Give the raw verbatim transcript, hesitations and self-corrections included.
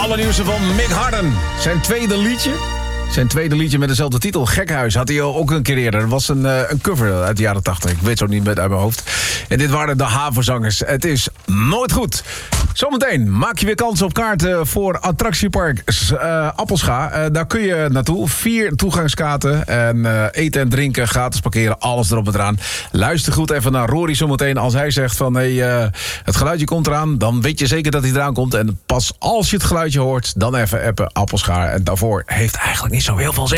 allernieuwste van Mick Harden. Zijn tweede liedje. Zijn tweede liedje met dezelfde titel, Gekhuis, had hij ook een keer eerder. Dat was een, uh, een cover uit de jaren tachtig. Ik weet zo niet met uit mijn hoofd. En dit waren de Havenzangers. Het is nooit goed. Zometeen maak je weer kans op kaarten voor attractiepark uh, Appelscha. Uh, daar kun je naartoe. Vier toegangskaarten. En uh, eten en drinken, gratis parkeren, alles erop en eraan. Luister goed even naar Rory zometeen. Als hij zegt van hey, uh, het geluidje komt eraan, dan weet je zeker dat hij eraan komt. En pas als je het geluidje hoort, dan even appen Appelscha. En daarvoor heeft eigenlijk niet zo heel veel zin.